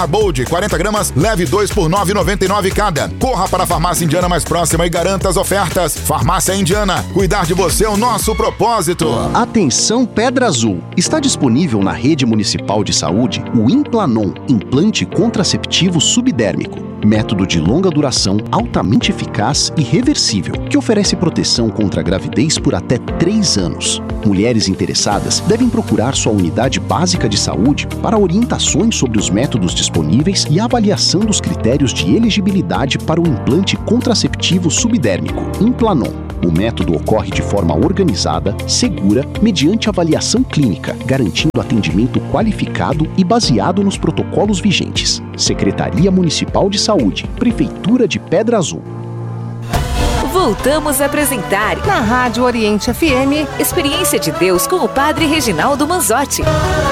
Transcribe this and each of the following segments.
A Bold, 40 gramas, leve 2 por R$ 9,99 cada. Corra para a farmácia indiana mais próxima e garanta as ofertas. Farmácia Indiana, cuidar de você é o nosso propósito. Atenção Pedra Azul, está disponível na rede municipal de saúde o Implanon, implante contraceptivo subdérmico. Método de longa duração, altamente eficaz e reversível, que oferece proteção contra a gravidez por até 3 anos. Mulheres interessadas devem procurar sua unidade básica de saúde para orientações sobre os métodos disponíveis e avaliação dos critérios de elegibilidade para o implante contraceptivo subdérmico, Implanon. O método ocorre de forma organizada, segura, mediante avaliação clínica, garantindo atendimento qualificado e baseado nos protocolos vigentes. Secretaria Municipal de Saúde, Prefeitura de Pedra Azul. Voltamos a apresentar na Rádio Oriente FM Experiência de Deus com o Padre Reginaldo Manzotti.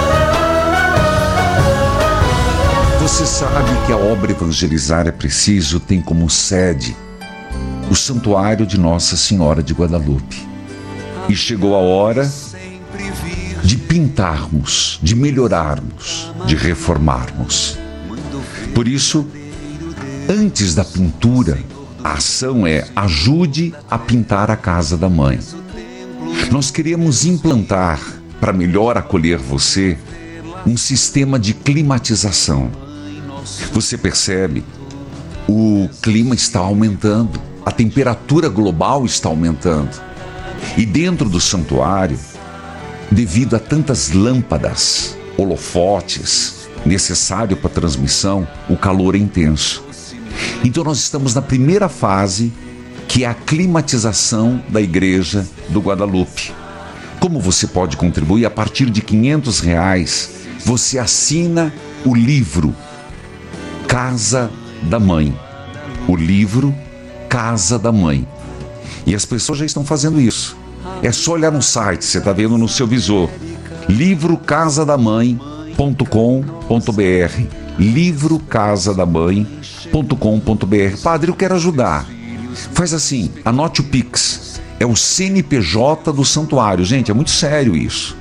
Você sabe que a obra Evangelizar é Preciso tem como sede o Santuário de Nossa Senhora de Guadalupe. E chegou a hora de pintarmos, de melhorarmos, de reformarmos. Por isso, antes da pintura, a ação é ajude a pintar a casa da mãe. Nós queremos implantar, para melhor acolher você, um sistema de climatização. Você percebe, o clima está aumentando. A temperatura global está aumentando. E dentro do santuário, devido a tantas lâmpadas, holofotes, necessário para a transmissão, o calor é intenso. Então nós estamos na primeira fase, que é a climatização da Igreja do Guadalupe. Como você pode contribuir? A partir de R$500, você assina o livro Casa da Mãe. O livro Casa da Mãe. E as pessoas já estão fazendo isso. É só olhar no site, você está vendo no seu visor. livrocasadamãe.com.br. livrocasadamãe.com.br. Padre, eu quero ajudar. Faz assim, anote o Pix. É o CNPJ do santuário. Gente, é muito sério isso.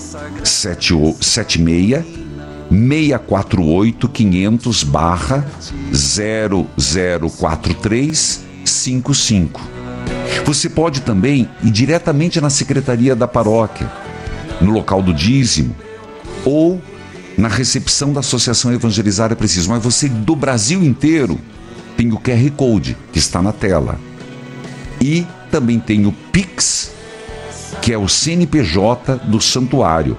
76-646-500/004355. Você pode também ir diretamente na secretaria da paróquia, no local do dízimo, ou na recepção da Associação Evangelizar é Preciso. Mas você do Brasil inteiro tem o QR Code que está na tela. E também tem o Pix, que é o CNPJ do santuário,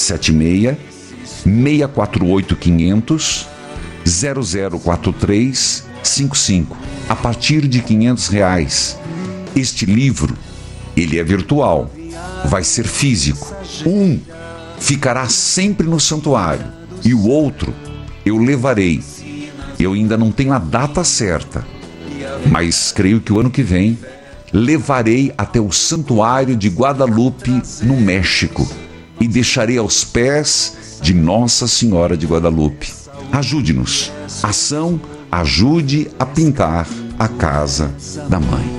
76-646-500-004355. A partir de R$500. Este livro, ele é virtual, vai ser físico. Um ficará sempre no santuário e o outro eu levarei. Eu ainda não tenho a data certa, mas creio que o ano que vem levarei até o Santuário de Guadalupe, no México, e deixarei aos pés de Nossa Senhora de Guadalupe. Ajude-nos. Ação, ajude a pintar a casa da mãe.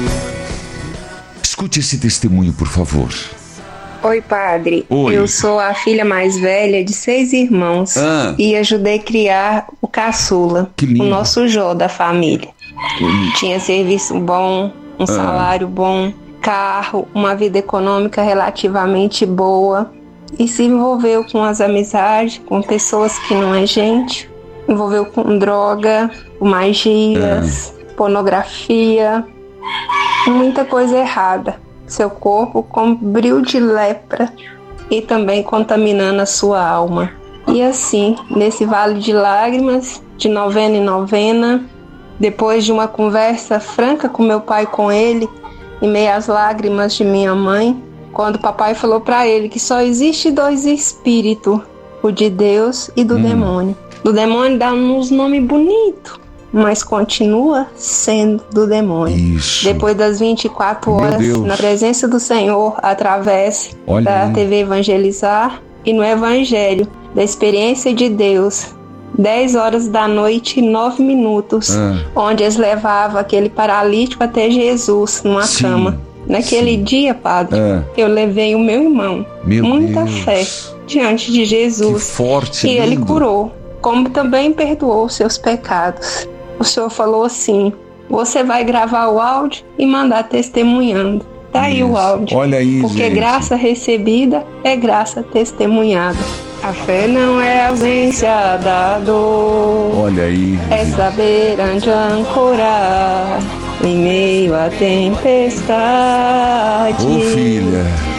Escute esse testemunho, por favor. Oi, padre. Oi. Eu sou a filha mais velha de 6 irmãos e ajudei a criar o caçula, o nosso Jó da família. Tinha serviço bom, um salário bom, carro, uma vida econômica relativamente boa, e se envolveu com as amizades, com pessoas que não é gente, envolveu com droga, com magias, pornografia, muita coisa errada. Seu corpo com brilho de lepra e também contaminando a sua alma. E assim, nesse vale de lágrimas, de novena em novena, depois de uma conversa franca com meu pai e com ele, em meio às lágrimas de minha mãe, quando o papai falou para ele que só existe 2 espíritos, o de Deus e do demônio. Do demônio dá uns nomes bonitos, mas continua sendo do demônio. Isso. Depois das 24 horas, na presença do Senhor, através da TV Evangelizar e no Evangelho, da experiência de Deus, 10 horas da noite e 9 minutos, onde eles levavam aquele paralítico até Jesus, numa cama. Naquele dia, padre, eu levei o meu irmão, muita fé, diante de Jesus. Que forte, e ele curou. como também perdoou os seus pecados. O Senhor falou assim: você vai gravar o áudio e mandar testemunhando. Tá aí o áudio. Olha aí, porque gente. Graça recebida é graça testemunhada. A fé não é ausência da dor. Olha aí. É saber onde ancorar em meio à tempestade. Ô, filha.